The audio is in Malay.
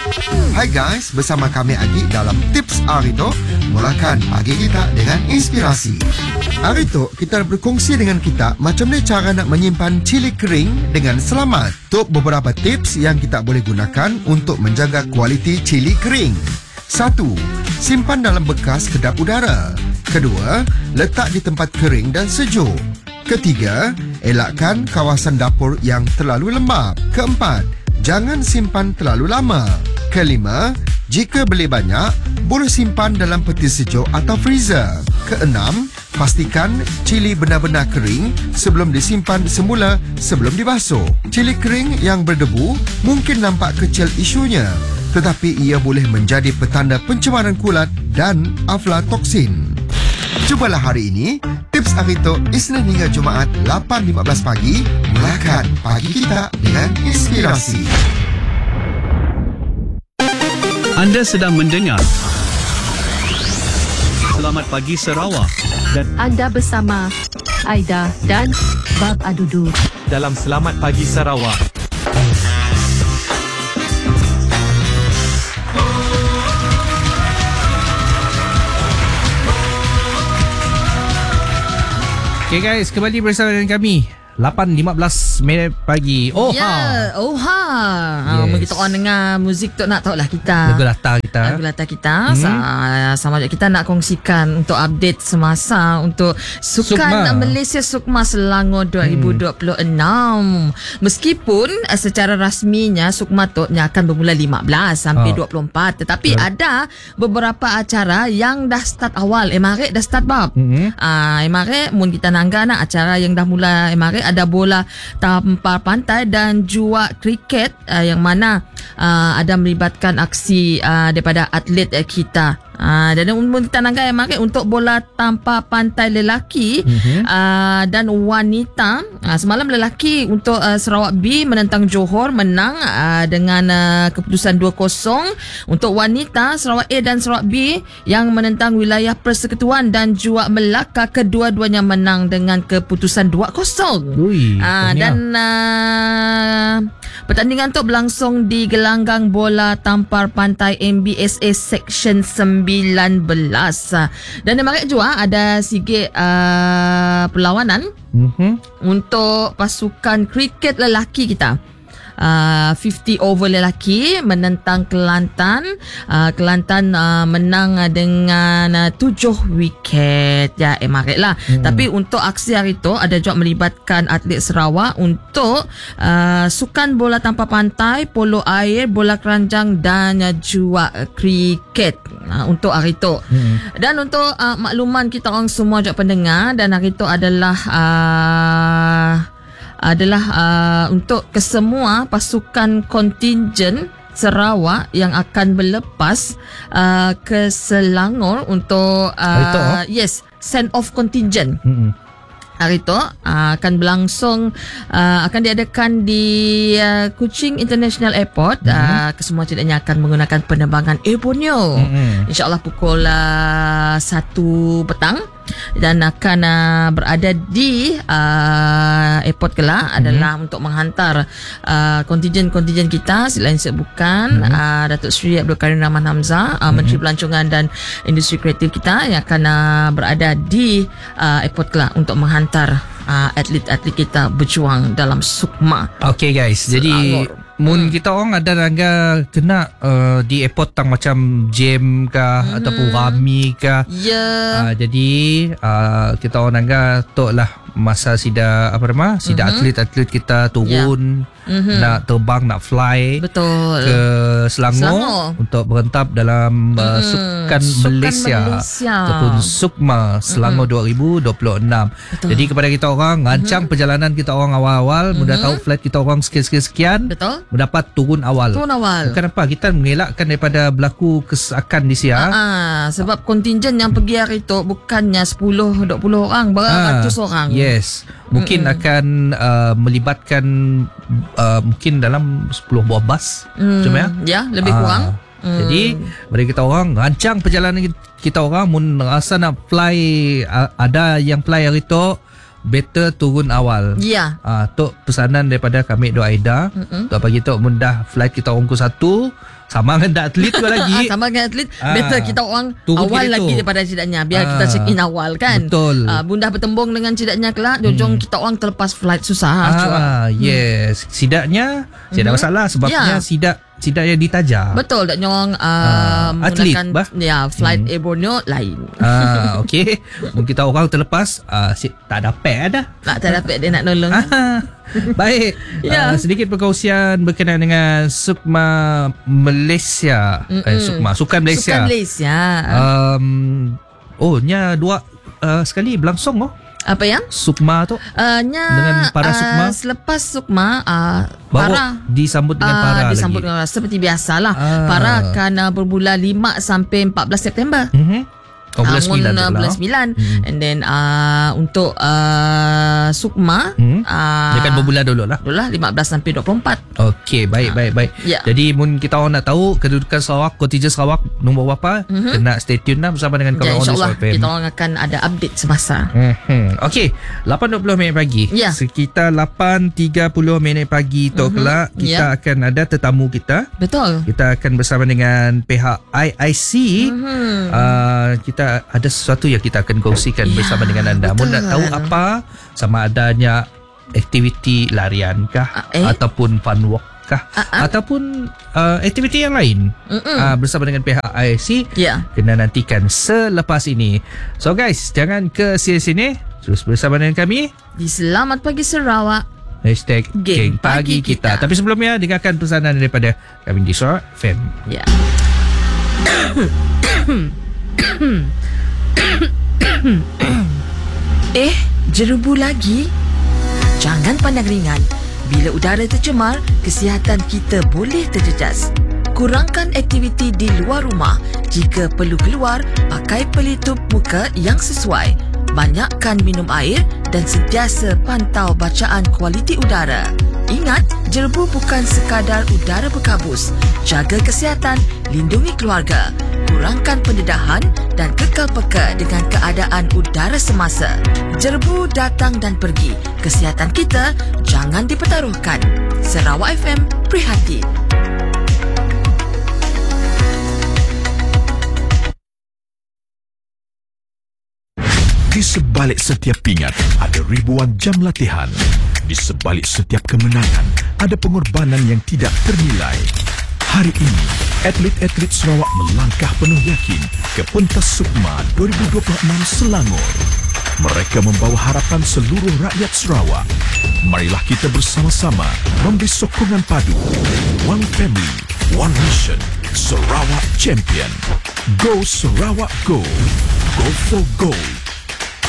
Hai guys, bersama kami Agi dalam Tips Arito. Mulakan pagi kita dengan inspirasi. Arito, kita berkongsi dengan kita macam mana cara nak menyimpan cili kering dengan selamat. Top beberapa tips yang kita boleh gunakan untuk menjaga kualiti cili kering. 1. Simpan dalam bekas kedap udara. Kedua, letak di tempat kering dan sejuk. Ketiga, elakkan kawasan dapur yang terlalu lembap. Keempat, jangan simpan terlalu lama. Kelima, jika beli banyak, boleh simpan dalam peti sejuk atau freezer. Keenam, pastikan cili benar-benar kering sebelum disimpan semula sebelum dibasuh. Cili kering yang berdebu mungkin nampak kecil isunya, tetapi ia boleh menjadi petanda pencemaran kulat dan aflatoksin. Cubalah hari ini Tips Arito Isnin hingga Jumaat 8.15 pagi. Mulakan pagi kita dengan inspirasi. Anda sedang mendengar Selamat Pagi Sarawak dan Anda bersama Aida dan Bab Adudu dalam Selamat Pagi Sarawak. Okay guys, kembali bersama dengan kami 8.15 minit pagi. Yes. Kita orang dengar muzik tu nak tahu lah kita. Lagu latar kita. Sama juga kita nak kongsikan untuk update semasa untuk Sukan Malaysia Sukma Selangor 2026. Meskipun secara rasminya Sukma tu akan bermula 15 sampai 24, tetapi ada beberapa acara yang dah start awal. Emarik dah start bab. Emarik mun kita nangga nak acara yang dah mula emarik ada bola tampar pantai dan jua kriket yang mana ada melibatkan aksi daripada atlet kita. Dan kita nanggai market untuk bola tampar pantai lelaki dan wanita. Semalam lelaki untuk Sarawak B menentang Johor menang dengan keputusan 2-0. Untuk wanita Sarawak A dan Sarawak B yang menentang wilayah Persekutuan dan Jua Melaka, kedua-duanya menang dengan keputusan 2-0. Dan pertandingan tu berlangsung di gelanggang bola tampar pantai MBSA Section 19. Dan kemarin juga ada sikit perlawanan untuk pasukan kriket lelaki kita. 50 over lelaki menentang Kelantan. Kelantan menang dengan 7 wiket. Ya, emarik lah. Tapi untuk aksi hari itu ada juga melibatkan atlet Sarawak untuk sukan bola tampar pantai, polo air, bola keranjang dan jua kriket untuk hari itu. Dan untuk makluman kita orang semua juga pendengar, dan hari itu adalah untuk kesemua pasukan kontingen Sarawak yang akan berlepas ke Selangor untuk send off contingent. Hari itu akan berlangsung, akan diadakan di Kuching International Airport. Kesemua tidaknya akan menggunakan penerbangan Air Borneo. InsyaAllah pukul 1 petang. Dan akan berada di airport kelak adalah untuk menghantar kontingen-kontingen kita. Selain sebutkan Datuk Seri Abdul Karim Rahman Hamzah, Menteri Pelancongan dan Industri Kreatif kita, yang akan berada di airport kelak untuk menghantar atlet-atlet kita berjuang dalam Sukma. Okay guys, jadi mun kita orang ada rangga kena di airport tang macam jam kah ataupun rami kah. Jadi kita orang rangga tok lah masa sida atlet-atlet kita turun nak terbang, nak fly ke Selangor untuk berentap dalam Sukan Malaysia ataupun Sukma Selangor 2026. Jadi kepada kita orang rancang perjalanan kita orang awal-awal, mudah tahu flight kita orang sekian mendapat turun awal. Kenapa kita mengelakkan daripada berlaku kesakan di sia? Sebab kontingen yang pergi hari itu bukannya 10-20 orang, beratus orang. Yes. Mungkin akan melibatkan mungkin dalam 10 buah bas. Cuma lebih kurang. Jadi bagi kita orang rancang perjalanan kita orang, mun rasa nak fly, ada yang fly hari tu, better turun awal. Tu pesanan daripada kami Doa Aida. Tok bagi tok mudah flight kita orang pukul 1, sama dengan atlet tu lagi. Sama dengan atlet. Better kita orang turun awal kita lagi tu. daripada cidaknya. Biar kita check in awal kan. Betul. Bunda bertembung dengan cidaknya kelak. Jojong kita orang terlepas flight susah. Yes. Sidaknya tidak masalah sebabnya sidak yang ditajar. Betul tak nyong atlet menggunakan flight Air Borneo lain. Okey. Mungkin kita orang terlepas tak dapat dah. Tak dapat dia nak nolong. Baik. Sedikit perkongsian berkenaan dengan Sukma Malaysia. Sukan Malaysia. Sukan Malaysia. Nya dua sekali berlangsung Apa yang? Sukma tu dengan para Sukma. Selepas Sukma baru para disambut dengan para disambut lagi. dengan seperti biasalah. Para akan bermula 5 sampai 14 September. Bulan 9 bulan 9 and then untuk Sukma dia akan bermula dulu lah 15 sampai 24. Okey, baik. Ya. Jadi mun kita orang nak tahu kedudukan Sarawak, kontingen Sarawak nombor berapa, kena stay tune lah bersama dengan kawan-kawan InsyaAllah FM. kita orang akan ada update semasa. Okey, 8.20 minit pagi. Ya. Sekitar 8.30 minit pagi tu kelak kita akan ada tetamu kita. Betul. Kita akan bersama dengan pihak IIC. Kita ada sesuatu yang kita akan kongsikan bersama dengan anda. Mau nak tahu apa? Sama adanya aktiviti larian kah ataupun fun walk kah ataupun aktiviti yang lain bersama dengan pihak IIC. Kena nantikan selepas ini. So guys, jangan ke sini-sini, terus bersama dengan kami di Selamat Pagi Sarawak #Geng Pagi Kita. Tapi sebelumnya dengarkan pesanan daripada kami di Sarawak FM. Ya. Jerebu lagi? Jangan pandang ringan. Bila udara tercemar, kesihatan kita boleh terjejas. Kurangkan aktiviti di luar rumah. Jika perlu keluar, pakai pelitup muka yang sesuai. Banyakkan minum air dan sentiasa pantau bacaan kualiti udara. Ingat, jerebu bukan sekadar udara berkabus. Jaga kesihatan, lindungi keluarga. Kurangkan pendedahan dan kekal peka dengan keadaan udara semasa. Jerebu datang dan pergi. Kesihatan kita jangan dipertaruhkan. Sarawak FM prihatin. Di sebalik setiap pingat ada ribuan jam latihan. Di sebalik setiap kemenangan ada pengorbanan yang tidak ternilai. Hari ini, atlet-atlet Sarawak melangkah penuh yakin ke pentas Sukma 2026 Selangor. Mereka membawa harapan seluruh rakyat Sarawak. Marilah kita bersama-sama memberi sokongan padu. One family, one mission. Sarawak champion. Go Sarawak, go! Go for gold!